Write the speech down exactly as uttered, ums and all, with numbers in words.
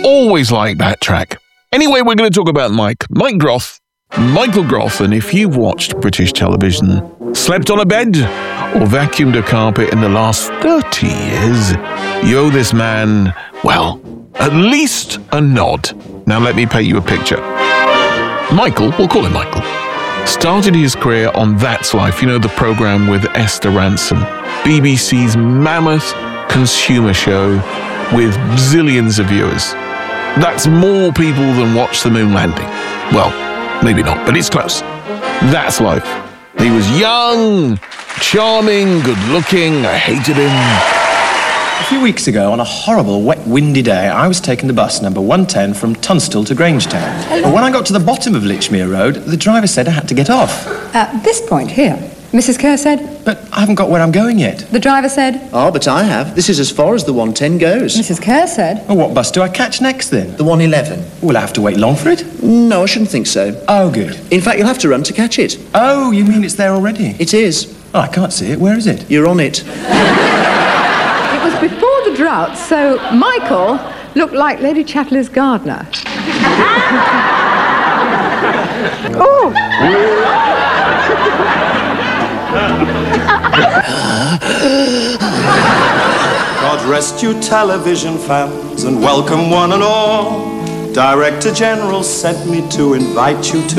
Always like that track. Anyway, we're going to talk about Mike. Mike Groth. Michael Groth, and if you've watched British television, slept on a bed, or vacuumed a carpet in the last thirty years, you owe this man, well, at least a nod. Now let me paint you a picture. Michael, we'll call him Michael, started his career on That's Life, you know, the programme with Esther Ransom, B B C's mammoth consumer show with zillions of viewers. That's more people than watch the moon landing. Well, maybe not, but it's close. That's Life. He was young, charming, good-looking. I hated him. A few weeks ago, on a horrible, wet, windy day, I was taking the bus number one ten from Tunstall to Grangetown. But when I got to the bottom of Lichmere Road, the driver said I had to get off. At this point here, Missus Kerr said... But I haven't got where I'm going yet. The driver said... Oh, but I have. This is as far as the one ten goes. Missus Kerr said... Well, what bus do I catch next, then? The one eleven. Will I have to wait long for it? No, I shouldn't think so. Oh, good. In fact, you'll have to run to catch it. Oh, you mean it's there already? It is. Oh, I can't see it. Where is it? You're on it. It was before the drought, so Michael looked like Lady Chatterley's gardener. Oh! God rest you television fans and welcome one and all. Director General sent me to invite you to